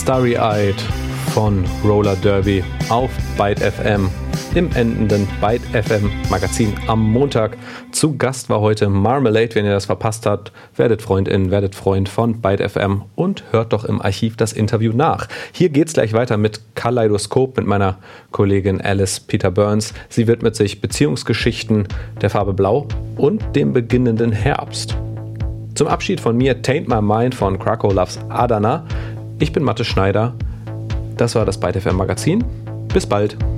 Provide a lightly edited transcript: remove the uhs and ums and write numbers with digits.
Starry-Eyed von Roller Derby auf Byte FM im endenden Byte FM Magazin am Montag. Zu Gast war heute Marmalade. Wenn ihr das verpasst habt, werdet Freundin, werdet Freund von Byte FM und hört doch im Archiv das Interview nach. Hier geht's gleich weiter mit Kaleidoskop mit meiner Kollegin Alice Peter Burns. Sie widmet sich Beziehungsgeschichten der Farbe Blau und dem beginnenden Herbst. Zum Abschied von mir Taint My Mind von Krakow Loves Adana. Ich bin Mathe Schneider. Das war das Byte FM Magazin. Bis bald.